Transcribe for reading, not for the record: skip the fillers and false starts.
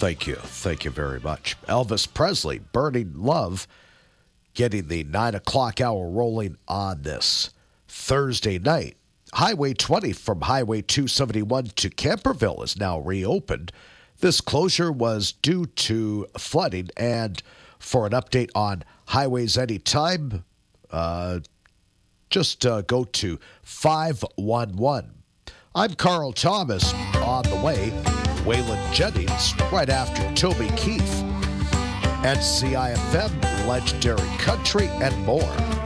Thank you. Thank you very much. Elvis Presley, Burning Love, getting the 9 o'clock hour rolling on this Thursday night. Highway 20 from Highway 271 to Camperville is now reopened. This closure was due to flooding. And for an update on highways anytime, just go to 511. I'm Carl Thomas. On the way, Waylon Jennings right after Toby Keith. NCIFM, Legendary Country, and more.